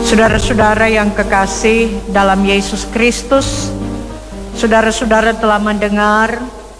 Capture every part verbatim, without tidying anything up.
Saudara-saudara yang kekasih dalam Yesus Kristus, saudara-saudara telah mendengar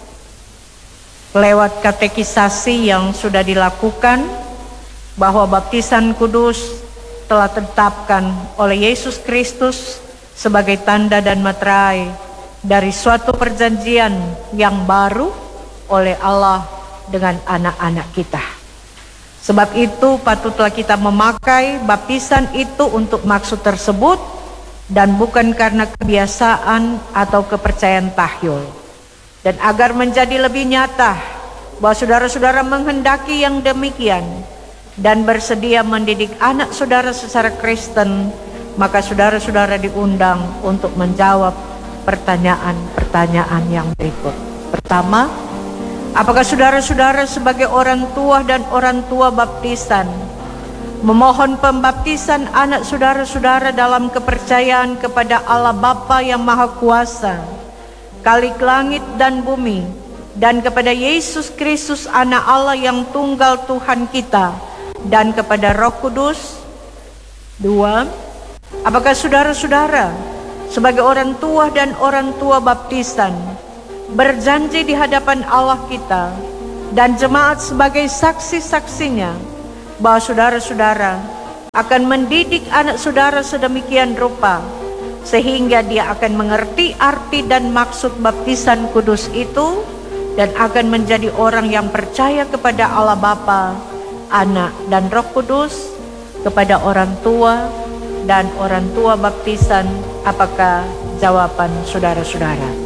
lewat katekisasi yang sudah dilakukan bahwa baptisan kudus telah ditetapkan oleh Yesus Kristus sebagai tanda dan materai dari suatu perjanjian yang baru oleh Allah dengan anak-anak kita. Sebab itu patutlah kita memakai baptisan itu untuk maksud tersebut dan bukan karena kebiasaan atau kepercayaan tahyul. Dan agar menjadi lebih nyata bahwa saudara-saudara menghendaki yang demikian dan bersedia mendidik anak saudara secara Kristen, maka saudara-saudara diundang untuk menjawab pertanyaan-pertanyaan yang berikut. Pertama, apakah saudara-saudara sebagai orang tua dan orang tua baptisan memohon pembaptisan anak saudara-saudara dalam kepercayaan kepada Allah Bapa yang Maha Kuasa, Khalik langit dan bumi, dan kepada Yesus Kristus Anak Allah yang tunggal Tuhan kita, dan kepada Roh Kudus? Dua, apakah saudara-saudara sebagai orang tua dan orang tua baptisan berjanji di hadapan Allah kita dan jemaat sebagai saksi-saksinya bahwa saudara-saudara akan mendidik anak saudara sedemikian rupa sehingga dia akan mengerti arti dan maksud baptisan kudus itu dan akan menjadi orang yang percaya kepada Allah Bapa, Anak dan Roh Kudus, kepada orang tua dan orang tua baptisan? Apakah jawaban saudara-saudara?